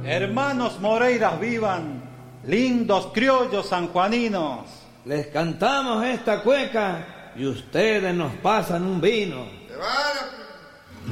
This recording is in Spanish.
Hermanos Moreiras vivan, lindos criollos sanjuaninos. Les cantamos esta cueca y ustedes nos pasan un vino.